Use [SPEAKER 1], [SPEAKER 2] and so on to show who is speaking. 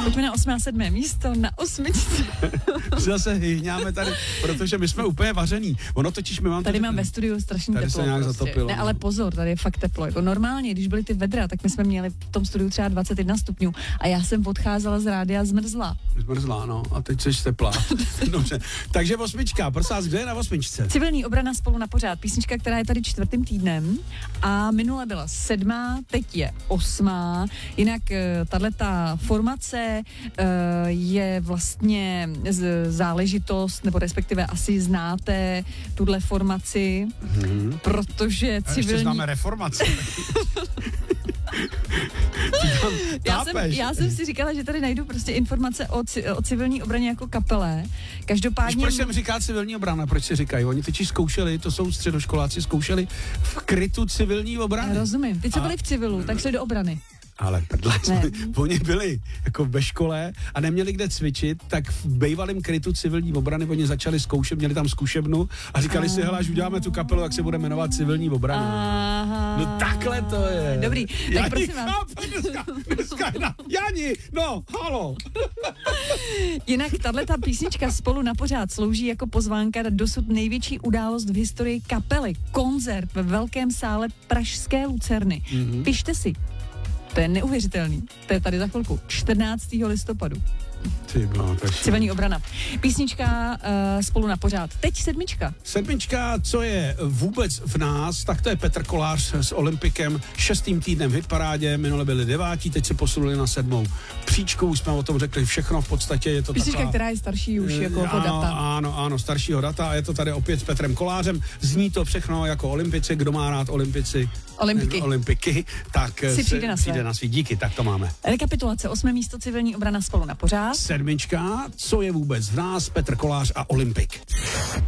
[SPEAKER 1] Pojďme na 8. a 7. místo, na 8.
[SPEAKER 2] Zase hyhňáme tady, protože my jsme úplně vařený. Ono totiž my mám...
[SPEAKER 1] Tady mám ve studiu strašný
[SPEAKER 2] tady
[SPEAKER 1] teplo.
[SPEAKER 2] Se nějak
[SPEAKER 1] prostě.
[SPEAKER 2] zatopilo.
[SPEAKER 1] Ne, ale pozor, tady je fakt teplo. Jako normálně, když byly ty vedra, tak my jsme měli v tom studiu třeba 21 stupňů a já jsem odcházela z rádia zmrzla.
[SPEAKER 2] Zmrzlá, no. A teď jsi teplá. Dobře. Takže 8. Prosím vás, kde je na 8?
[SPEAKER 1] Civilní obrana spolu na pořád. Písnička, která je tady 4. týdnem a minule byla 7, teď je 8. Jinak tato formace je vlastně záležitost, nebo respektive asi znáte tuhle formaci, protože civilní...
[SPEAKER 2] Ještě známe reformaci.
[SPEAKER 1] Já jsem si říkala, že tady najdu prostě informace o civilní obraně jako kapele. Každopádně...
[SPEAKER 2] Proč jsem říká civilní obrana? Proč si říkají? Oni totiž zkoušeli, to jsou středoškoláci, zkoušeli v krytu civilní obrany.
[SPEAKER 1] Rozumím. Teď co byli v civilu, tak šli do obrany.
[SPEAKER 2] Ale oni byli jako ve škole a neměli kde cvičit, tak v bejvalém krytu civilní obrany oni začali zkoušet, měli tam zkušebnu a říkali si, hele, až uděláme tu kapelu, jak se bude jmenovat civilní obrana. No takhle to je.
[SPEAKER 1] Dobrý, tak
[SPEAKER 2] Jani,
[SPEAKER 1] prosím vás.
[SPEAKER 2] Dneska Jani, no, halo.
[SPEAKER 1] Jinak tato písnička spolu na pořád slouží jako pozvánka na dosud největší událost v historii kapely. Koncert ve velkém sále pražské Lucerny. Pište si. To je neuvěřitelný. To je tady za chvilku. 14. listopadu. Civilní obrana. Písnička spolu na pořád. Teď 7.
[SPEAKER 2] 7, co je vůbec v nás, tak to je Petr Kolář s Olympikem. 6. týdnem v hitparádě, minule byli 9, teď se posunuli na 7. Příčkou jsme o tom řekli všechno, v podstatě je to
[SPEAKER 1] písnička,
[SPEAKER 2] taková...
[SPEAKER 1] která je starší už jako data.
[SPEAKER 2] Ano, staršího data a je to tady opět s Petrem Kolářem. Zní to všechno jako Olympici, kdo má rád Olympiky, tak
[SPEAKER 1] si přijde
[SPEAKER 2] na svý. Díky, tak to máme.
[SPEAKER 1] Rekapitulace, 8. místo civilní obrana spolu na pořád.
[SPEAKER 2] 7, co je vůbec v nás, Petr Kolář a Olympik.